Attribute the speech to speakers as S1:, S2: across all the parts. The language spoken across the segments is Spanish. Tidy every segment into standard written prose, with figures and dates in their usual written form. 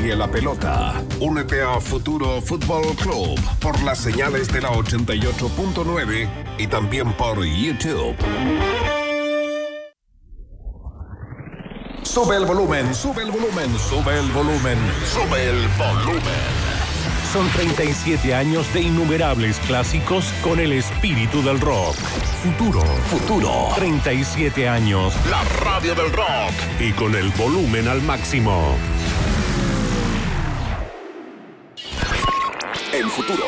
S1: sigue la pelota. Únete a Futuro Fútbol Club por las señales de la 88.9 y también por YouTube. Sube el volumen, sube el volumen, sube el volumen, sube el volumen.
S2: Son 37 años de innumerables clásicos con el espíritu del rock. Futuro. 37 años.
S1: La radio del rock.
S2: Y con el volumen al máximo.
S1: En futuro.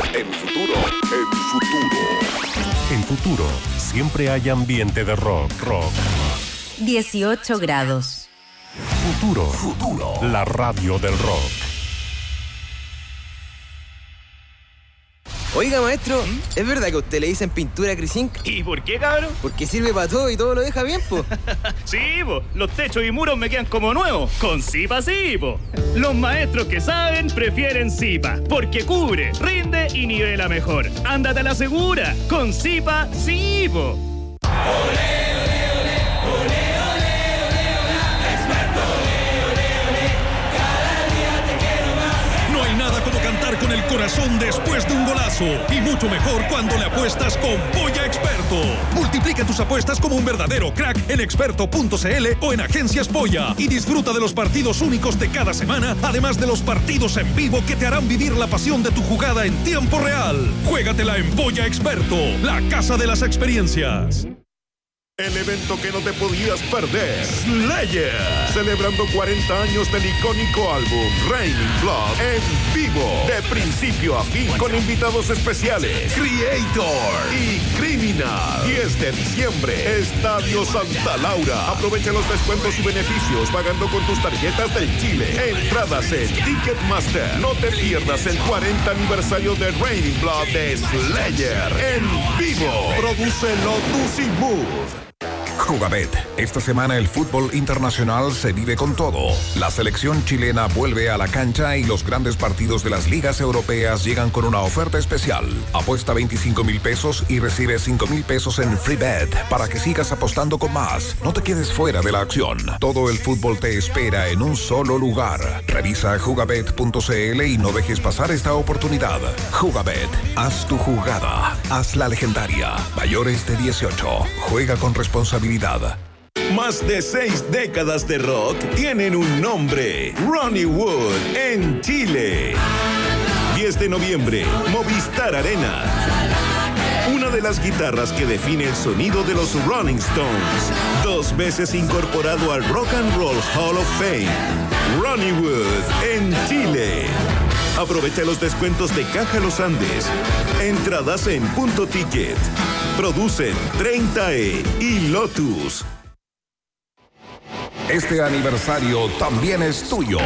S2: En Futuro siempre hay ambiente de rock.
S3: 18 grados.
S2: Futuro. La radio del rock.
S4: Oiga, maestro, ¿es verdad que a usted le dicen pintura Crisink?
S5: ¿Y por qué, cabrón?
S4: Porque sirve para todo y todo lo deja bien, po.
S5: Sí, po. Los techos y muros me quedan como nuevos. Con Zipa sí, po. Los maestros que saben prefieren Zipa. Porque cubre, rinde y nivela mejor. Ándate a la segura. Con Zipa sí, po.
S6: No hay nada como cantar con el corazón después de un golazo. Y mucho mejor cuando le apuestas con Polla Experto. Multiplica tus apuestas como un verdadero crack en experto.cl o en Agencias Polla. Y disfruta de los partidos únicos de cada semana, además de los partidos en vivo que te harán vivir la pasión de tu jugada en tiempo real. Juégatela en Polla Experto, la casa de las experiencias.
S1: El evento que no te podías perder, Slayer, celebrando 40 años del icónico álbum Raining Blood en vivo, de principio a fin, con invitados especiales, Creator y Criminal. 10 de diciembre, Estadio Santa Laura. Aprovecha los descuentos y beneficios pagando con tus tarjetas del Chile. Entradas en Ticketmaster. No te pierdas el 40 aniversario de Raining Blood de Slayer en vivo. Produce Lotus y Mood. Jugabet. Esta semana el fútbol internacional se vive con todo. La selección chilena vuelve a la cancha y los grandes partidos de las ligas europeas llegan con una oferta especial. Apuesta 25,000 pesos y recibe 5,000 pesos en free bet para que sigas apostando con más. No te quedes fuera de la acción. Todo el fútbol te espera en un solo lugar. Revisa jugabet.cl y no dejes pasar esta oportunidad. Jugabet. Haz tu jugada. Haz la legendaria. Mayores de 18. Juega con responsabilidad.
S7: Más de 6 décadas de rock tienen un nombre: Ronnie Wood en Chile. 10 de noviembre, Movistar Arena. Una de las guitarras que define el sonido de los Rolling Stones. 2 veces incorporado al Rock and Roll Hall of Fame. Ronnie Wood en Chile. Aprovecha los descuentos de Caja Los Andes. Entradas en Punto Ticket. Producen 30E y Lotus.
S1: Este aniversario también es tuyo.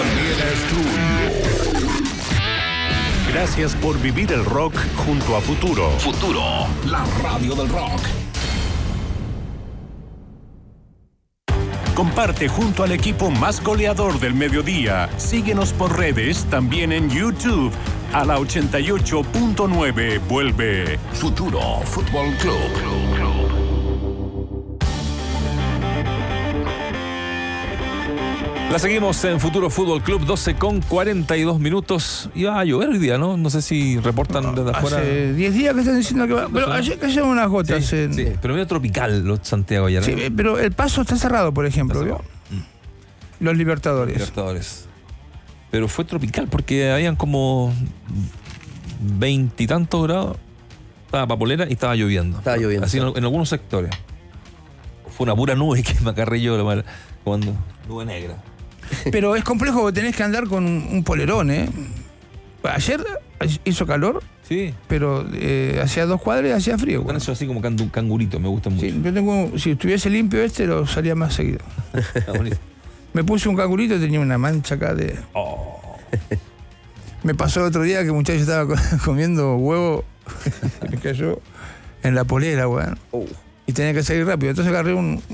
S2: Gracias por vivir el rock junto a Futuro.
S1: La radio del rock.
S2: Comparte junto al equipo más goleador del mediodía. Síguenos por redes, también en YouTube. A la 88.9 vuelve
S1: Futuro Fútbol Club.
S8: La seguimos en Futuro Fútbol Club, 12:42. Iba a llover hoy día, ¿no? No sé si reportan desde afuera.
S9: Hace 10 días que están diciendo que va. Pero ayer cayeron unas gotas.
S8: Sí, pero medio tropical los Santiago ya, ¿no?
S9: Sí, pero el Paso está cerrado, por ejemplo. ¿Vio? Los Libertadores.
S8: Pero fue tropical porque habían como 20 y tantos grados. Estaba papolera y estaba lloviendo. Así en algunos sectores. Fue una pura nube que me acarré yo cuando nube negra.
S9: Pero es complejo porque tenés que andar con un polerón, ¿eh? Ayer hizo calor,
S8: sí,
S9: pero hacía 2 cuadras y hacía frío.
S8: Con eso así como cangurito, me gusta mucho.
S9: Sí, yo tengo, si estuviese limpio lo salía más seguido. Me puse un cangurito y tenía una mancha acá de... Me pasó el otro día que el muchacho estaba comiendo huevo, me cayó en la polera, weón. Y tenía que salir rápido. Entonces agarré un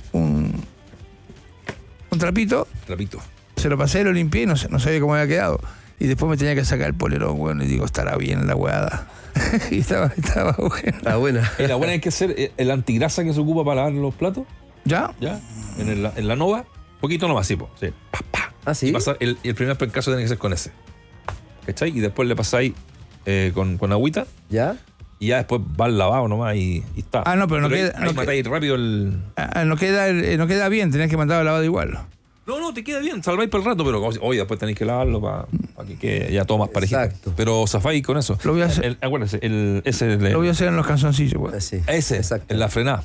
S9: trapito. Se lo pasé, lo limpié y no sabía cómo había quedado. Y después me tenía que sacar el polerón, bueno, y digo, estará bien la hueada. Y estaba buena.
S8: Está buena. ¿Y la buena hay que hacer el antigrasa que se ocupa para lavar los platos?
S9: ¿Ya?
S8: En la Nova. Poquito nomás, sí, po. Sí. Pa.
S3: ¿Ah, sí?
S8: El primer pencazo tiene que ser con ese. ¿Cachai? Y después le pasáis con agüita.
S3: ¿Ya?
S8: Y ya después va al lavado nomás y está.
S9: Ah, no, pero no queda.
S8: Ahí matáis rápido el.
S9: No queda bien, tenés que mandarlo al lavado igual.
S8: No, te queda bien, salváis por el rato, pero hoy después tenéis que lavarlo para que quede ya todo más parejito.
S3: Exacto.
S8: Pero zafáis con eso.
S9: Lo voy a hacer.
S8: Acuérdense,
S9: Lo voy a hacer en los calzoncillos, güey.
S3: Sí,
S8: ese,
S3: exacto.
S8: en la frenada.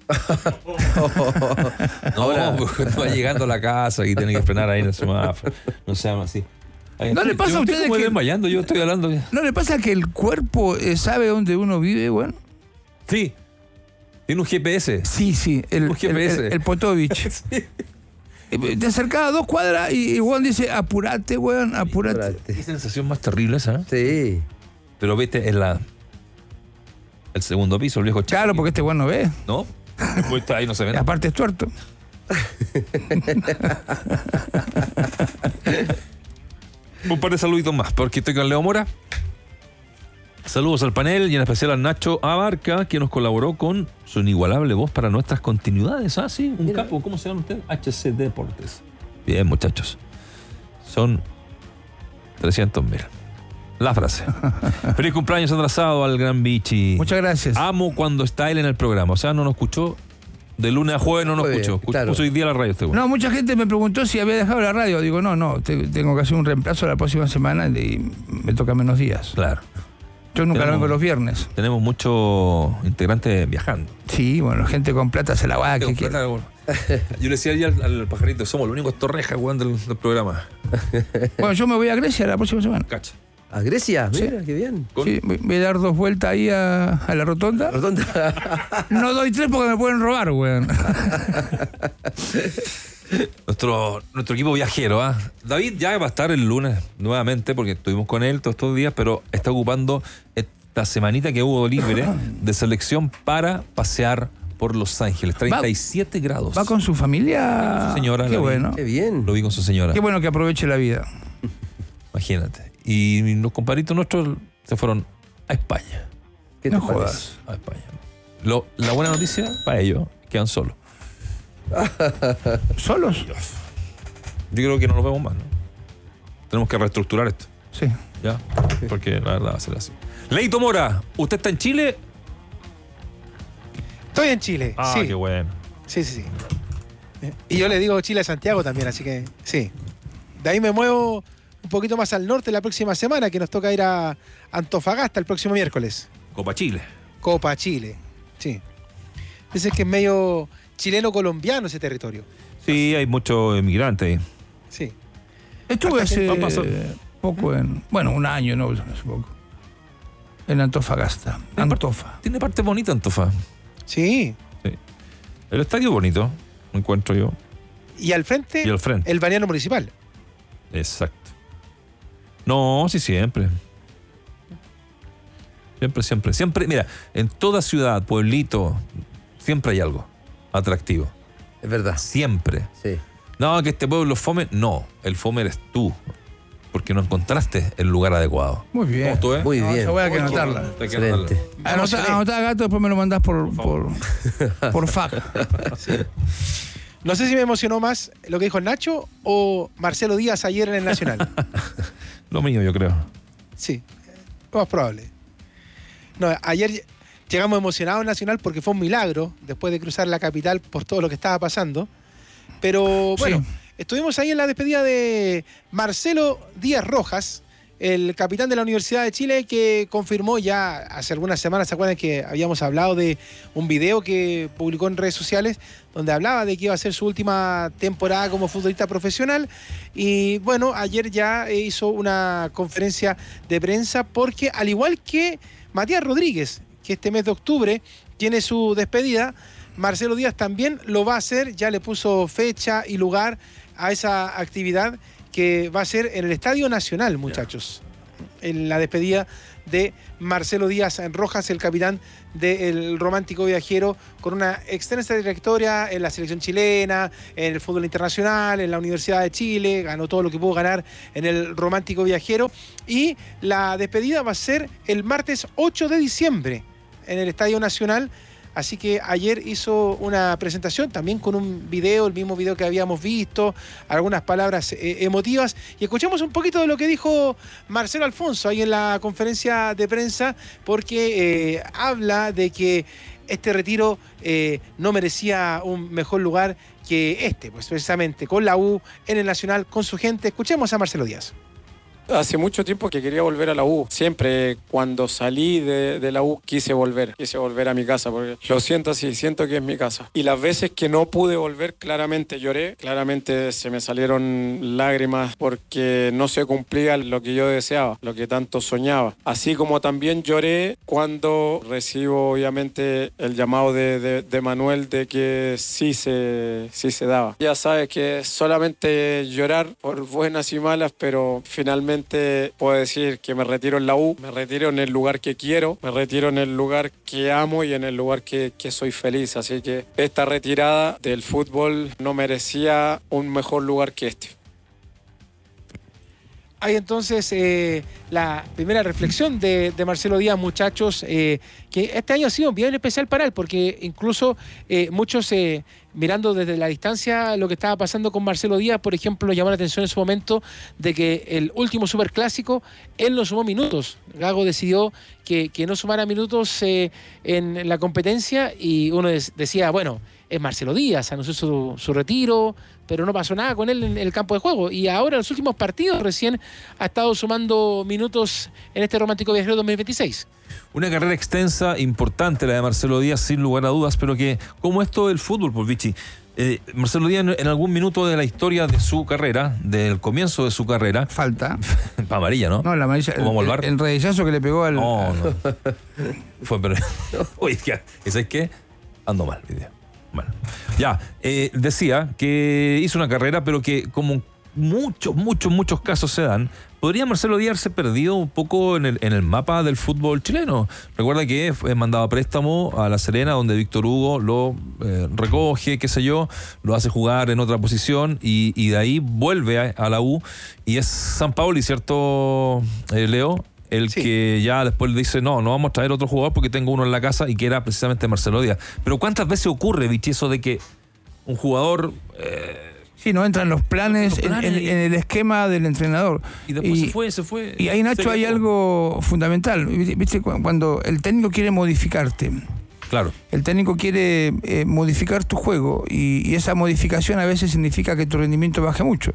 S3: Ahora
S8: va llegando a la casa y tiene que frenar ahí en el semáforo. No se llama así.
S9: ¿No le pasa a ustedes que
S8: desmayando, yo estoy hablando.
S9: ¿No le pasa que el cuerpo sabe dónde uno vive, güey?
S8: Sí. Tiene un GPS.
S9: Sí,
S8: un GPS.
S9: el Potovich.
S8: Sí.
S9: Te acercaba a 2 cuadras y Juan dice, apurate, weón, apurate.
S8: Qué sensación más terrible esa,
S3: Sí.
S8: Pero viste, en el segundo piso, el viejo chaco.
S9: Claro, porque este weón no ve.
S8: ¿No? Después está ahí, no se ve
S9: Y
S8: nada.
S9: aparte es tuerto.
S8: Un par de saluditos más, porque estoy con Leo Mora. Saludos al panel y en especial a Nacho Abarca, que nos colaboró con su inigualable voz para nuestras continuidades. Ah, sí, un capo. ¿Cómo se llama usted? HC Deportes. Bien, muchachos. Son 300.000. La frase. Feliz cumpleaños atrasado al gran Vichy.
S9: Muchas gracias.
S8: Amo cuando está él en el programa. O sea, no nos escuchó. De lunes a jueves no nos escuchó.
S3: Claro.
S8: Puso hoy día la radio este güey.
S9: No, mucha gente me preguntó si había dejado la radio. Digo, no, tengo que hacer un reemplazo la próxima semana y me toca menos días.
S8: Claro.
S9: Yo nunca lo vengo los viernes.
S8: Tenemos muchos integrantes viajando.
S9: Sí, bueno, gente con plata se la va a que quiera.
S8: Yo le decía ayer al pajarito, somos los únicos torrejas weón del programa.
S9: Bueno, yo me voy a Grecia la próxima semana.
S8: Cacha.
S3: ¿A Grecia?
S9: Sí.
S3: Mira, qué bien.
S9: Sí, voy a dar 2 vueltas ahí a la rotonda. No doy 3 porque me pueden robar, weón.
S8: Nuestro equipo viajero, ¿ah? David ya va a estar el lunes nuevamente porque estuvimos con él todos estos días, pero está ocupando esta semanita que hubo libre de selección para pasear por Los Ángeles. 37 grados.
S9: ¿Va con su familia?
S8: Con su señora.
S9: Qué bueno.
S3: Qué bien.
S8: Lo vi con su señora.
S9: Qué bueno que aproveche la vida.
S8: Imagínate. Y los comparitos nuestros se fueron a España.
S3: ¿Qué te
S9: No
S3: parece?
S9: jodas.
S8: A España. La buena noticia para ellos, quedan solos.
S9: ¿Solos?
S8: Yo creo que no nos vemos más, ¿no? Tenemos que reestructurar esto.
S9: Sí.
S8: ¿Ya? Porque la verdad va a ser así. Leito Mora, ¿usted está en Chile?
S10: Estoy en Chile,
S8: Ah,
S10: sí.
S8: qué bueno.
S10: Sí. Y yo le digo Chile a Santiago también, así que sí. De ahí me muevo un poquito más al norte la próxima semana, que nos toca ir a Antofagasta el próximo miércoles.
S8: Copa Chile.
S10: Copa Chile, sí. Dicen que es medio chileno-colombiano ese territorio.
S8: Sí, hay muchos emigrantes ahí.
S10: Sí.
S9: Estuve hace
S8: va a pasar.
S9: poco un año, no, hace poco. En Antofagasta. Antofa.
S8: Tiene parte bonita Antofa.
S10: Sí.
S8: Sí. El estadio bonito, me encuentro yo.
S10: Y al frente, el balneario municipal.
S8: Exacto. No, sí, siempre. Siempre, mira, en toda ciudad, pueblito, siempre hay algo atractivo.
S3: Es verdad.
S8: Siempre.
S3: Sí.
S8: No, que este pueblo es fome. No, el fome eres tú. Porque no encontraste el lugar adecuado.
S9: Muy bien.
S8: ¿Cómo estuve?
S3: Muy bien.
S9: Esa voy a que anotarla.
S8: Hay que anotarla.
S3: Excelente.
S9: Anotá, gato, después me lo mandás por fax.
S10: No sé si me emocionó más lo que dijo Nacho o Marcelo Díaz ayer en el Nacional.
S8: Lo mío, yo creo.
S10: Sí, lo más probable. No, ayer llegamos emocionados al Nacional porque fue un milagro después de cruzar la capital por todo lo que estaba pasando. Pero bueno, estuvimos ahí en la despedida de Marcelo Díaz Rojas, el capitán de la Universidad de Chile, que confirmó ya hace algunas semanas, ¿se acuerdan que habíamos hablado de un video que publicó en redes sociales donde hablaba de que iba a ser su última temporada como futbolista profesional? Y bueno, ayer ya hizo una conferencia de prensa porque, al igual que Matías Rodríguez, que este mes de octubre tiene su despedida, Marcelo Díaz también lo va a hacer, ya le puso fecha y lugar a esa actividad que va a ser en el Estadio Nacional, muchachos. En la despedida de Marcelo Díaz Rojas, el capitán del Romántico Viajero, con una extensa trayectoria en la selección chilena, en el fútbol internacional, en la Universidad de Chile, ganó todo lo que pudo ganar en el Romántico Viajero. Y la despedida va a ser el martes 8 de diciembre en el Estadio Nacional. Así que ayer hizo una presentación también con un video, el mismo video que habíamos visto, algunas palabras emotivas. Y escuchemos un poquito de lo que dijo Marcelo Alfonso ahí en la conferencia de prensa, porque habla de que este retiro no merecía un mejor lugar que pues precisamente con la U, en el Nacional, con su gente. Escuchemos a Marcelo Díaz.
S11: Hace mucho tiempo que quería volver a la U. Siempre cuando salí de la U quise volver a mi casa, porque lo siento así, siento que es mi casa. Y las veces que no pude volver, claramente lloré, claramente se me salieron lágrimas porque no se cumplía lo que yo deseaba, lo que tanto soñaba. Así como también lloré cuando recibo obviamente el llamado de Manuel de que sí se daba. Ya sabes que solamente llorar por buenas y malas, pero finalmente puedo decir que me retiro en la U, me retiro en el lugar que quiero, me retiro en el lugar que amo y en el lugar que soy feliz. Así que esta retirada del fútbol no merecía un mejor lugar que este.
S10: Hay entonces la primera reflexión de Marcelo Díaz, muchachos, que este año ha sido bien especial para él, porque incluso muchos mirando desde la distancia lo que estaba pasando con Marcelo Díaz, por ejemplo, llamó la atención en su momento de que el último superclásico, él no sumó minutos. Gago decidió que no sumara minutos en la competencia y uno decía, bueno, es Marcelo Díaz, anunció su retiro, pero no pasó nada con él en el campo de juego. Y ahora en los últimos partidos recién ha estado sumando minutos en este Romántico Viajero 2026.
S8: Una carrera extensa, importante la de Marcelo Díaz, sin lugar a dudas, pero que, como es todo el fútbol, por Vichy, Marcelo Díaz en algún minuto de la historia de su carrera, del comienzo de su carrera...
S9: Falta.
S8: Amarilla, ¿no?
S9: No, la amarilla, el rodillazo que le pegó al...
S8: No. Fue, pero... Oye, ¿sabes qué? Ando mal, video. Bueno, ya, decía que hizo una carrera, pero que como muchos casos se dan, ¿podría Marcelo Díaz haberse perdido un poco en el mapa del fútbol chileno? Recuerda que fue mandado a préstamo a La Serena, donde Víctor Hugo lo recoge, qué sé yo, lo hace jugar en otra posición y de ahí vuelve a la U, y es Sampaoli, ¿cierto, Leo? Sí. Que ya después le dice, no vamos a traer otro jugador porque tengo uno en la casa, y que era precisamente Marcelo Díaz. Pero ¿cuántas veces ocurre, Vichy, eso de que un jugador...
S9: Sí, no entra en los planes, en el esquema del entrenador.
S8: Y después se fue.
S9: Y ahí, Nacho, hay algo fundamental. ¿Viste? Cuando el técnico quiere modificarte.
S8: Claro.
S9: El técnico quiere modificar tu juego, y esa modificación a veces significa que tu rendimiento baje mucho.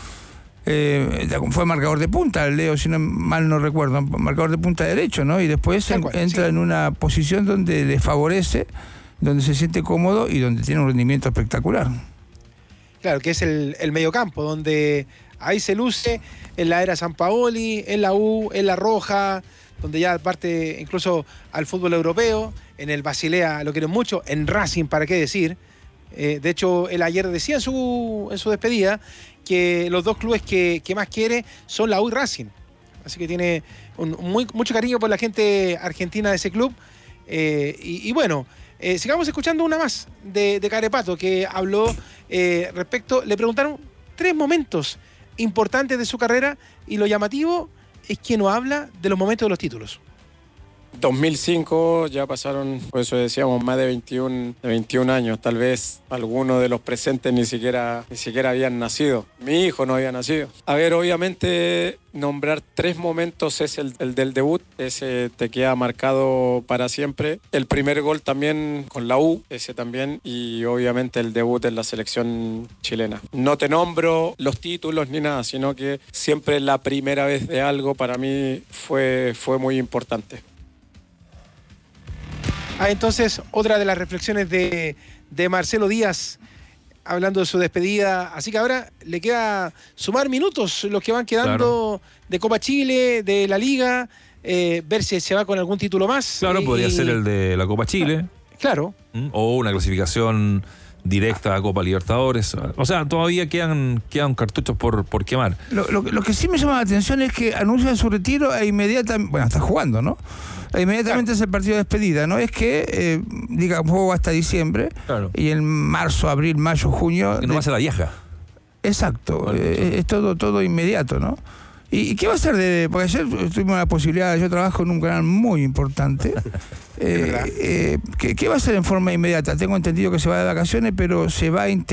S9: Fue marcador de punta, Leo, si mal no recuerdo, marcador de punta derecho, ¿no? Y después entra en una posición donde le favorece, donde se siente cómodo y donde tiene un rendimiento espectacular.
S10: Claro, que es el mediocampo, donde ahí se luce en la era Sampaoli, en la U, en la Roja, donde ya parte incluso al fútbol europeo, en el Basilea lo quieren mucho, en Racing, ¿para qué decir? De hecho, él ayer decía en su despedida que los dos clubes que más quiere son la U y Racing. Así que tiene mucho cariño por la gente argentina de ese club. Y bueno, sigamos escuchando una más de Carepato, que habló respecto, le preguntaron 3 momentos importantes de su carrera, y lo llamativo es que no habla de los momentos de los títulos.
S11: 2005 ya pasaron, por eso decíamos, más de 21 años. Tal vez algunos de los presentes ni siquiera habían nacido. Mi hijo no había nacido. A ver, obviamente nombrar 3 momentos es el del debut. Ese te queda marcado para siempre. El primer gol también con la U, ese también. Y obviamente el debut en la selección chilena. No te nombro los títulos ni nada, sino que siempre la primera vez de algo para mí fue muy importante.
S10: Entonces, otra de las reflexiones de Marcelo Díaz, hablando de su despedida. Así que ahora le queda sumar minutos, los que van quedando, claro, de Copa Chile, de la Liga, ver si se va con algún título más.
S8: Claro, podría ser el de la Copa Chile.
S10: Claro.
S8: O una clasificación directa a Copa Libertadores. O sea, todavía quedan cartuchos por quemar.
S9: Lo que sí me llama la atención es que anuncia su retiro e inmediatamente... Bueno, está jugando, ¿no? Inmediatamente es el partido de despedida, ¿no? Es que diga juego hasta diciembre, claro, y en marzo, abril, mayo, junio...
S8: Que no va a ser la vieja.
S9: Exacto, es todo inmediato, ¿no? ¿Y qué va a hacer? Porque ayer tuvimos la posibilidad, yo trabajo en un canal muy importante. ¿Qué va a hacer en forma inmediata? Tengo entendido que se va de vacaciones, pero se va a